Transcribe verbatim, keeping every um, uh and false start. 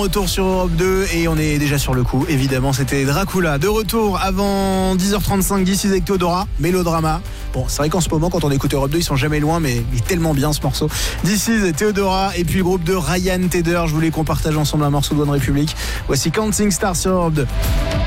Retour sur Europe deux et on est déjà sur le coup. Évidemment, c'était Dracula. De retour avant dix heures trente-cinq, d'ici avec Théodora, Mélodrama. Bon, c'est vrai qu'en ce moment, quand on écoute Europe deux, ils sont jamais loin, mais il est tellement bien ce morceau. D'ici Théodora et puis le groupe de Ryan Tedder. Je voulais qu'on partage ensemble un morceau de One Republic. Voici Counting Stars sur Europe deux.